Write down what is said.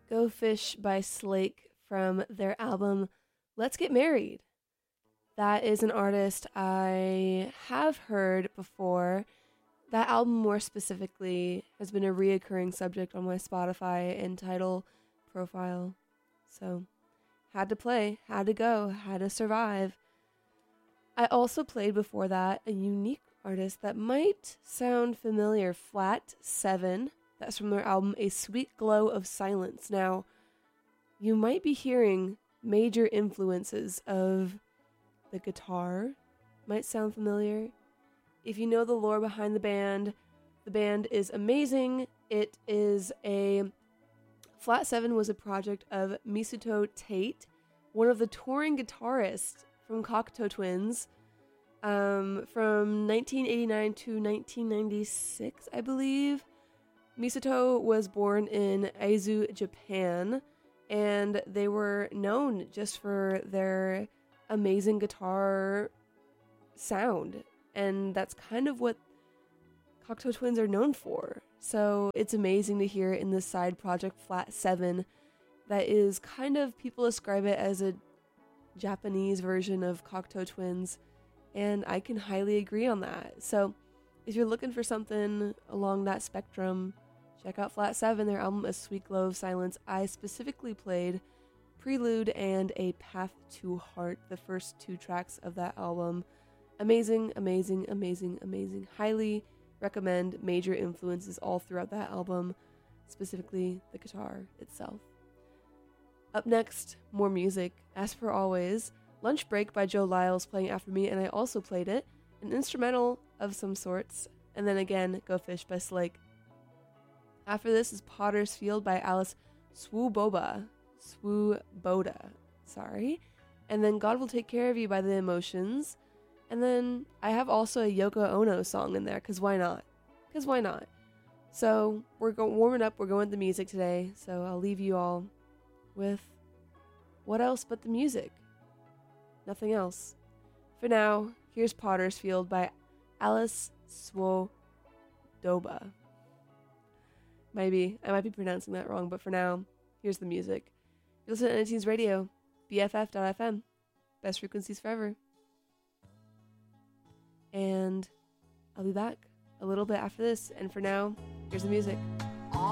Go Fish by Slake from their album Let's Get Married. That is an artist I have heard before. That album, more specifically, has been a reoccurring subject on my Spotify and Tidal profile. So, had to play, had to go, had to survive. I also played before that a unique artist that might sound familiar, Flat 7. That's from their album A Sweet Glow of Silence. Now, you might be hearing major influences of the guitar. Might sound familiar. If you know the lore behind the band is amazing. It is Flat 7 was a project of Misuto Tate, one of the touring guitarists from Cocteau Twins, from 1989 to 1996, I believe. Misuto was born in Aizu, Japan, and they were known just for their amazing guitar sound, and that's kind of what Cocteau Twins are known for. So it's amazing to hear in this side project, Flat 7, that is kind of, people describe it as a Japanese version of Cocteau Twins, and I can highly agree on that. So if you're looking for something along that spectrum, check out Flat 7, their album A Sweet Glow of Silence. I specifically played Prelude and A Path to Heart, the first two tracks of that album. Amazing, amazing, amazing, amazing. Highly recommend. Major influences all throughout that album, specifically the guitar itself. Up next, more music. As per always, Lunch Break by Joe Lyles playing after me, and I also played it. An instrumental of some sorts. And then again, Go Fish by Slake. After this is Potter's Field by Alice Swoboda. Sorry. And then God Will Take Care of You by The Emotions. And then I have also a Yoko Ono song in there, because why not? So we're warming up, we're going with the music today, so I'll leave you all with what else but the music? Nothing else. For now, here's Potter's Field by Alice Swoboda. Maybe. I might be pronouncing that wrong, but for now, here's the music. You listen to N-Teens Radio, BFF.FM. Best frequencies forever. And I'll be back a little bit after this. And for now, here's the music.